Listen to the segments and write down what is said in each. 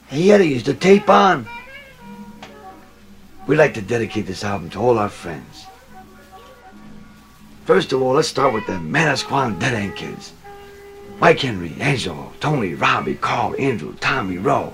Hey Eddie, is the tape on? We'd like to dedicate this album to all our friends. First of all, let's start with the Manasquan Dead End Kids. Mike Henry, Angelo, Tony, Robbie, Carl, Andrew, Tommy, Roe.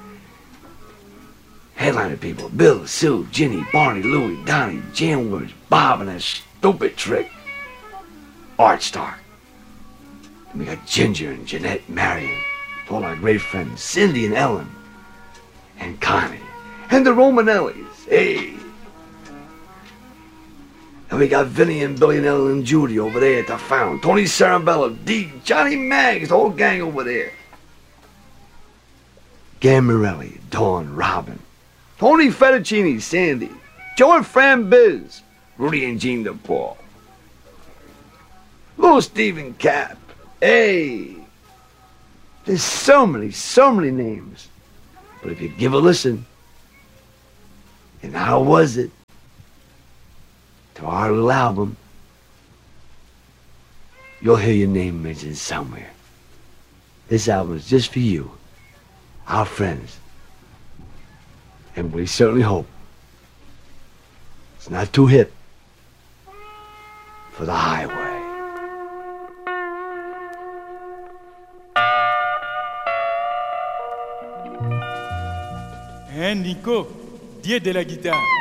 Headliner people, Bill, Sue, Ginny, Barney, Louie, Donnie, Jan Woods, Bob, and that stupid trick, Art Stark. And we got Ginger and Jeanette, Marion, all our great friends, Cindy and Ellen, and Connie, and the Romanellis, hey. And we got Vinny and Billy and Ellen and Judy over there at the fountain, Tony Sarabella, D, Johnny Maggs, the whole gang over there. Gammarelli, Dawn, Robin, Tony Fettuccini, Sandy, Joe and Fran Biz, Rudy and Gene DePaul, little Stephen Cap, hey. There's so many names. But if you give a listen, and how was it, to our little album, you'll hear your name mentioned somewhere. This album is just for you, our friends. And we certainly hope it's not too hip for the highway. Nico, Dieu de la guitare.